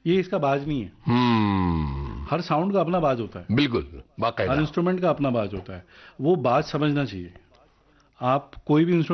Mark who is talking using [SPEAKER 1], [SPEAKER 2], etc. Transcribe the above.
[SPEAKER 1] ये इसका बाज नहीं है। हर साउंड का अपना बाज होता है,
[SPEAKER 2] बिल्कुल,
[SPEAKER 1] हर
[SPEAKER 2] बाकायदा।
[SPEAKER 1] इंस्ट्रूमेंट का अपना बाज होता है। वो बाज समझना चाहिए। आप कोई भी